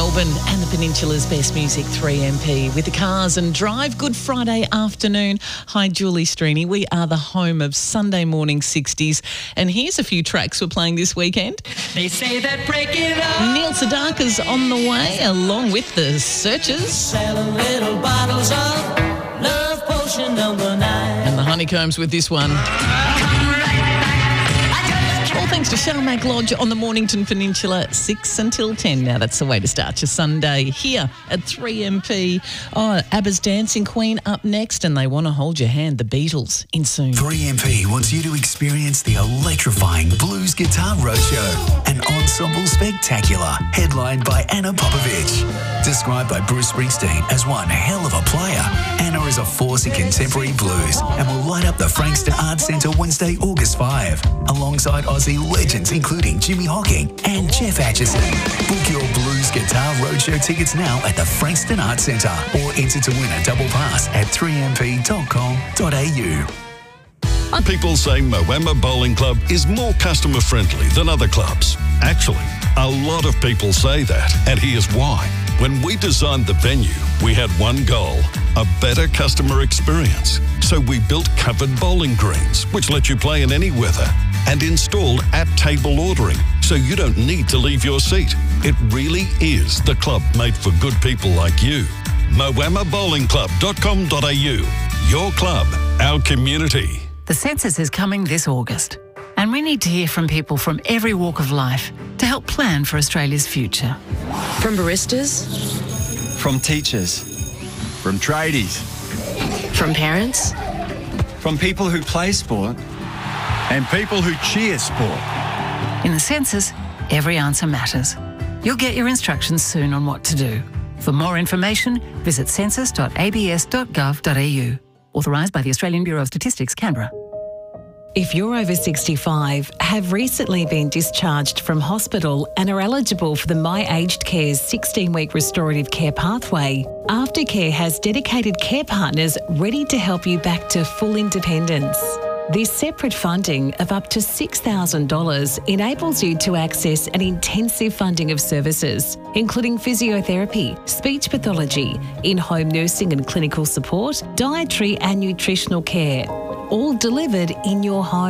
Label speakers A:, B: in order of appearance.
A: Melbourne and the Peninsula's best music, 3MP, with the Cars and Drive. Good Friday afternoon. Hi, Julie Strini. We are the home of Sunday morning 60s. And here's a few tracks we're playing this weekend.
B: They say that break it up.
A: Neil Sedaka's on the way, along with the Searchers.
B: Selling little bottles of love potion number 9.
A: And the Honeycombs with this one. All thanks to Shalmack Lodge on the Mornington Peninsula, 6 until 10. Now, that's the way to start your Sunday here at 3MP. Oh, ABBA's Dancing Queen up next, and they want to hold your hand. The Beatles in soon.
C: 3MP wants you to experience the electrifying Blues Guitar Roadshow, an ensemble spectacular, headlined by Anna Popovich. Described by Bruce Springsteen as one hell of a player, Anna is a force in contemporary blues and will light up the Frankston Arts Centre Wednesday, August 5, alongside Aussie legends including Jimmy Hocking and Jeff Atchison. Book your Blues Guitar Roadshow tickets now at the Frankston Arts Centre or enter to win a double pass at 3mp.com.au.
D: People say Moama Bowling Club is more customer friendly than other clubs. Actually, a lot of people say that, and here's why. When we designed the venue, we had one goal: a better customer experience. So we built covered bowling greens, which let you play in any weather, and installed at-table ordering, so you don't need to leave your seat. It really is the club made for good people like you. moamabowlingclub.com.au. Your club, our community.
E: The census is coming this August, and we need to hear from people from every walk of life to help plan for Australia's future.
F: From baristas,
G: from teachers, from tradies,
F: from parents,
G: from people who play sport and people who cheer sport.
E: In the census, every answer matters. You'll get your instructions soon on what to do. For more information, visit census.abs.gov.au. Authorised by the Australian Bureau of Statistics, Canberra.
H: If you're over 65, have recently been discharged from hospital and are eligible for the My Aged Care's 16-week restorative care pathway, Aftercare has dedicated care partners ready to help you back to full independence. This separate funding of up to $6,000 enables you to access an intensive funding of services, including physiotherapy, speech pathology, in-home nursing and clinical support, dietary and nutritional care, all delivered in your home.